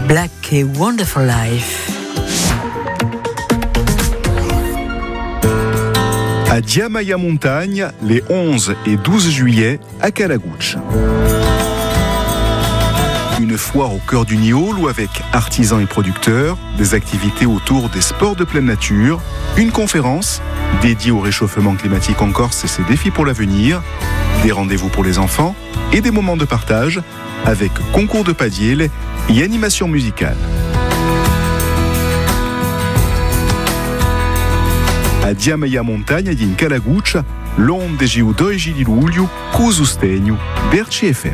Black et Wonderful Life. À Diamaya Montagne, les 11 et 12 juillet, à Calagouche. Une foire au cœur du Niol où avec artisans et producteurs, des activités autour des sports de pleine nature, une conférence dédiée au réchauffement climatique en Corse et ses défis pour l'avenir, des rendez-vous pour les enfants et des moments de partage avec concours de padiel et animation musicale. A Diamaya Montagna di Calagouche, l'onde de 12 di luglio, con sostegno Berci FM.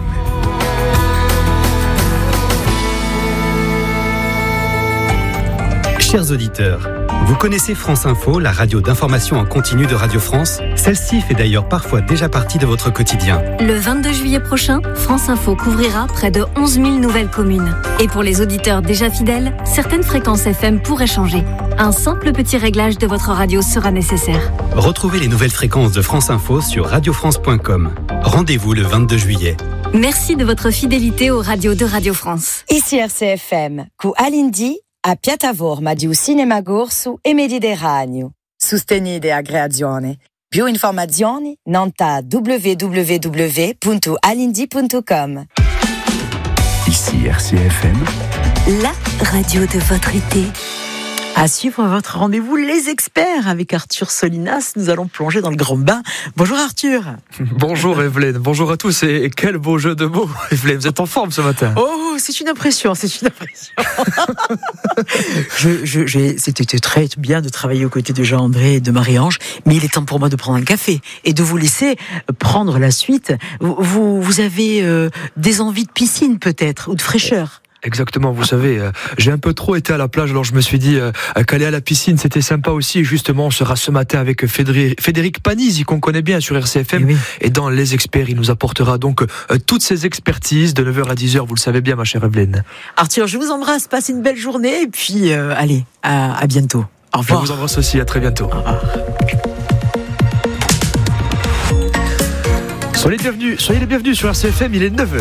Chers auditeurs, vous connaissez France Info, la radio d'information en continu de Radio France? Celle-ci fait d'ailleurs parfois déjà partie de votre quotidien. Le 22 juillet prochain, France Info couvrira près de 11 000 nouvelles communes. Et pour les auditeurs déjà fidèles, certaines fréquences FM pourraient changer. Un simple petit réglage de votre radio sera nécessaire. Retrouvez les nouvelles fréquences de France Info sur radiofrance.com. Rendez-vous le 22 juillet. Merci de votre fidélité aux radios de Radio France. Ici RCFM, cu Alindi a piattaforma di un cinema corso e Mediterraneo. Sostenete a creazione. Più informazioni nanta www.alindi.com. Ici RCFM, La radio de votre été. À suivre votre rendez-vous Les Experts avec Arthur Solinas. Nous allons plonger dans le grand bain. Bonjour Arthur. Bonjour Evelyne, bonjour à tous et quel beau jeu de mots. Evelyne, vous êtes en forme ce matin. Oh, c'est une impression. C'était très bien de travailler aux côtés de Jean-André et de Marie-Ange, mais il est temps pour moi de prendre un café et de vous laisser prendre la suite. Vous avez des envies de piscine peut-être, ou de fraîcheur? Exactement, vous savez, j'ai un peu trop été à la plage, alors je me suis dit qu'aller à la piscine c'était sympa aussi. Et justement, on sera ce matin avec Frédéric Panizzi, qu'on connaît bien sur RCFM. Oui. Et dans Les Experts, il nous apportera donc toutes ses expertises de 9h à 10h, vous le savez bien ma chère Evelyne. Arthur, je vous embrasse, passez une belle journée et puis allez, à bientôt. Au revoir. Je vous embrasse aussi, à très bientôt. Au revoir. Soyez les bienvenus sur RCFM, il est 9h.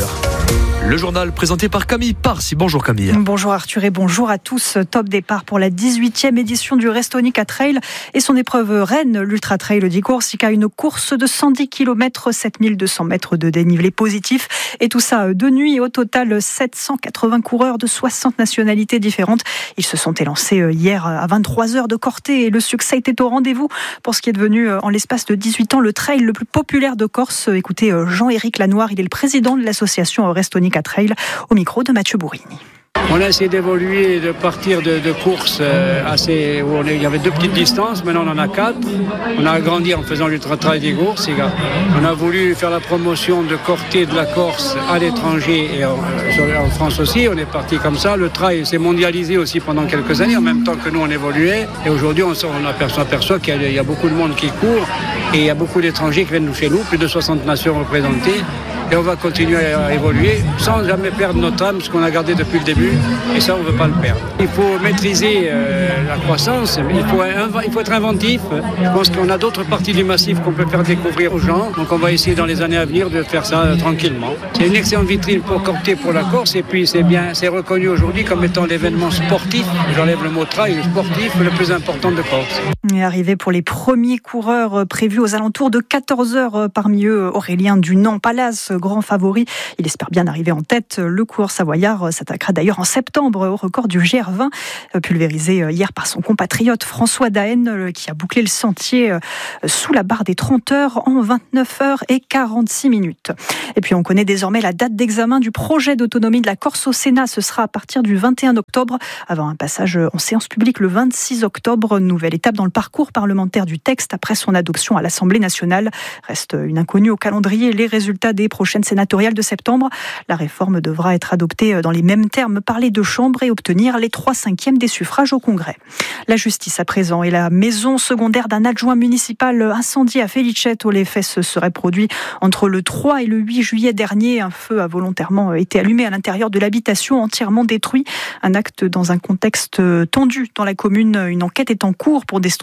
Le journal présenté par Camille Parsi. Bonjour Camille. Bonjour Arthur et bonjour à tous. Top départ pour la 18e édition du Restonica Trail et son épreuve reine, l'Ultra Trail di Corsica, une course de 110 km, 7200 mètres de dénivelé positif et tout ça de nuit. Au total, 780 coureurs de 60 nationalités différentes. Ils se sont élancés hier à 23h de Corté et le succès était au rendez-vous pour ce qui est devenu en l'espace de 18 ans le trail le plus populaire de Corse. Écoutez Jean-Éric Lanoir, il est le président de l'association Restonica Trail au micro de Mathieu Bourrini. On a essayé d'évoluer, de partir de courses assez où il y avait 2 petites distances, maintenant on en a 4. On a agrandi en faisant l'Ultra Trail di Corsica. On a voulu faire la promotion de Corté de la Corse à l'étranger et en France aussi. On est parti comme ça. Le trail s'est mondialisé aussi pendant quelques années, en même temps que nous on évoluait. Et aujourd'hui on aperçoit qu'il y a beaucoup de monde qui court et il y a beaucoup d'étrangers qui viennent chez nous, plus de 60 nations représentées. Et on va continuer à évoluer sans jamais perdre notre âme, ce qu'on a gardé depuis le début. Et ça, on ne veut pas le perdre. Il faut maîtriser la croissance, il faut être inventif. Je pense qu'on a d'autres parties du massif qu'on peut faire découvrir aux gens. Donc on va essayer dans les années à venir de faire ça tranquillement. C'est une excellente vitrine pour Corté, pour la Corse. Et puis c'est reconnu aujourd'hui comme étant l'événement sportif, j'enlève le mot trail, sportif, le plus important de Corse. Et arrivé pour les premiers coureurs prévus aux alentours de 14h, parmi eux Aurélien Dunant-Palace, grand favori. Il espère bien arriver en tête. Le coureur savoyard s'attaquera d'ailleurs en septembre au record du GR20, pulvérisé hier par son compatriote François Daen, qui a bouclé le sentier sous la barre des 30 heures en 29h et 46 minutes. Et puis on connaît désormais la date d'examen du projet d'autonomie de la Corse au Sénat. Ce sera à partir du 21 octobre, avant un passage en séance publique le 26 octobre. Nouvelle étape dans le parcours parlementaire du texte après son adoption à l'Assemblée nationale. Reste une inconnue au calendrier les résultats des prochaines sénatoriales de septembre. La réforme devra être adoptée dans les mêmes termes par les 2 chambres et obtenir les 3/5 des suffrages au Congrès. La justice à présent et la maison secondaire d'un adjoint municipal incendiée à Felicetto. Les faits se seraient produits entre le 3 et le 8 juillet dernier. Un feu a volontairement été allumé à l'intérieur de l'habitation, entièrement détruit. Un acte dans un contexte tendu dans la commune. Une enquête est en cours pour destruction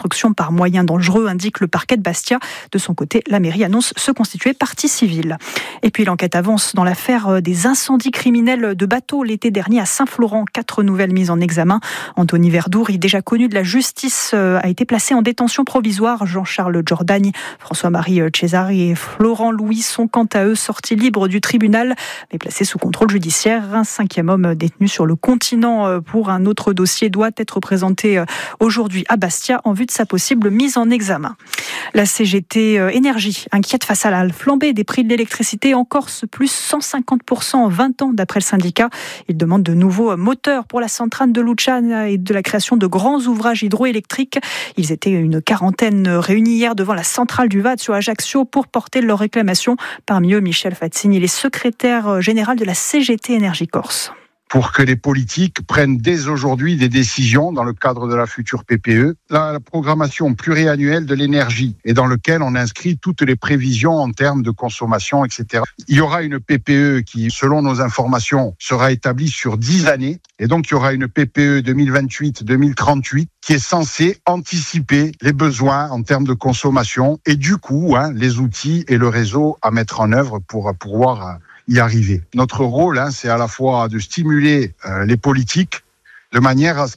destruction par moyens dangereux, indique le parquet de Bastia. De son côté, la mairie annonce se constituer partie civile. Et puis l'enquête avance dans l'affaire des incendies criminels de bateaux l'été dernier à Saint-Florent. 4 nouvelles mises en examen. Anthony Verdouri, déjà connu de la justice, a été placé en détention provisoire. Jean-Charles Giordani, François-Marie Cesari et Florent Louis sont quant à eux sortis libres du tribunal, mais placés sous contrôle judiciaire. Un 5e homme détenu sur le continent pour un autre dossier doit être présenté aujourd'hui à Bastia en vue de sa possible mise en examen. La CGT Énergie inquiète face à la flambée des prix de l'électricité en Corse, plus 150% en 20 ans d'après le syndicat. Il demande de nouveaux moteurs pour la centrale de Luciana et de la création de grands ouvrages hydroélectriques. Ils étaient une quarantaine réunis hier devant la centrale du Vazio à Ajaccio pour porter leurs réclamations. Parmi eux, Michel Fazzini, il est secrétaire général de la CGT Énergie Corse. Pour que les politiques prennent dès aujourd'hui des décisions dans le cadre de la future PPE, la programmation pluriannuelle de l'énergie, et dans lequel on inscrit toutes les prévisions en termes de consommation, etc. Il y aura une PPE qui, selon nos informations, sera établie sur 10 années, et donc il y aura une PPE 2028-2038 qui est censée anticiper les besoins en termes de consommation, et du coup, les outils et le réseau à mettre en œuvre pour pouvoir y arriver. Notre rôle, c'est à la fois de stimuler les politiques de manière à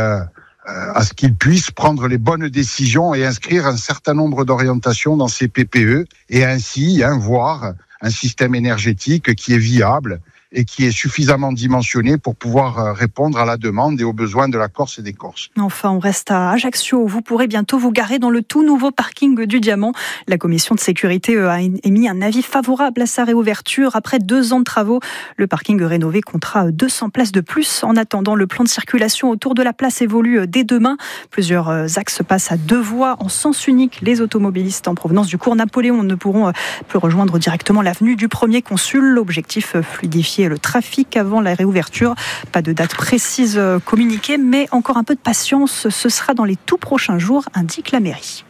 ce qu'ils puissent prendre les bonnes décisions et inscrire un certain nombre d'orientations dans ces PPE et ainsi voir un système énergétique qui est viable et qui est suffisamment dimensionné pour pouvoir répondre à la demande et aux besoins de la Corse et des Corses. Enfin, on reste à Ajaccio. Vous pourrez bientôt vous garer dans le tout nouveau parking du Diamant. La commission de sécurité a émis un avis favorable à sa réouverture. Après 2 ans de travaux, le parking rénové comptera 200 places de plus. En attendant, le plan de circulation autour de la place évolue dès demain. Plusieurs axes passent à 2 voies en sens unique. Les automobilistes en provenance du cours Napoléon ne pourront plus rejoindre directement l'avenue du Premier Consul. L'objectif, fluidifier le trafic avant la réouverture. Pas de date précise communiquée, mais encore un peu de patience. Ce sera dans les tout prochains jours, indique la mairie.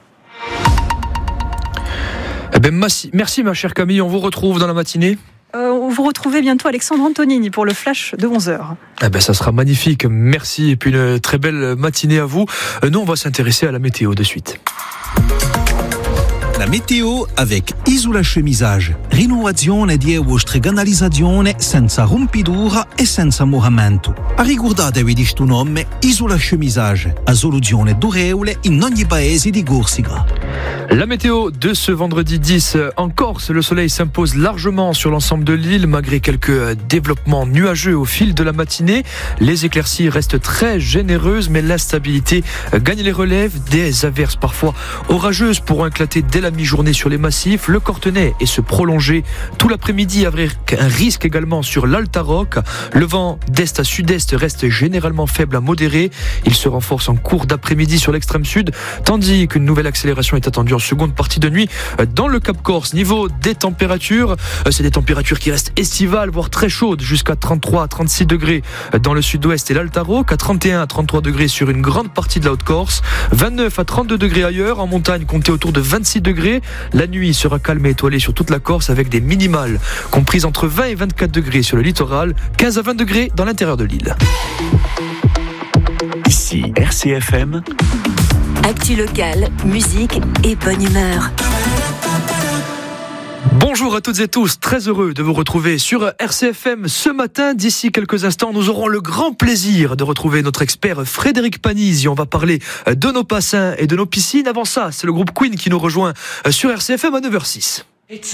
Merci ma chère Camille, on vous retrouve dans la matinée. Vous retrouvez bientôt Alexandre Antonini pour le flash de 11h. Ça sera magnifique, merci et puis une très belle matinée à vous. Nous on va s'intéresser à la météo de suite. La météo avec Isola Chemisage. Rinnovazione di vostre canalizzazione senza rompidura e senza moramento. Ricordatevi di sto nome Isola Chemisage, a soluzione durevole in ogni paese di Corsica. La météo de ce vendredi 10 en Corse, le soleil s'impose largement sur l'ensemble de l'île malgré quelques développements nuageux au fil de la matinée. Les éclaircies restent très généreuses mais l'instabilité gagne les relèves. Des averses parfois orageuses pourront éclater dès la mi-journée sur les massifs, le Cortenay et se prolonger tout l'après-midi avec un risque également sur l'Alta Rock. Le vent d'est à sud-est reste généralement faible à modéré. Il se renforce en cours d'après-midi sur l'extrême sud, tandis qu'une nouvelle accélération est attendue en seconde partie de nuit dans le Cap Corse. Niveau des températures, c'est des températures qui restent estivales, voire très chaudes, jusqu'à 33 à 36 degrés dans le sud-ouest et l'Alta Rock, à 31 à 33 degrés sur une grande partie de la Haute-Corse, 29 à 32 degrés ailleurs, en montagne comptez autour de 26 degrés. La nuit sera calme et étoilée sur toute la Corse avec des minimales comprises entre 20 et 24 degrés sur le littoral, 15 à 20 degrés dans l'intérieur de l'île. Ici RCFM. Actu locale, musique et bonne humeur. Bonjour à toutes et tous, très heureux de vous retrouver sur RCFM ce matin. D'ici quelques instants, nous aurons le grand plaisir de retrouver notre expert Frédéric Panizzi. On va parler de nos bassins et de nos piscines. Avant ça, c'est le groupe Queen qui nous rejoint sur RCFM à 9h06.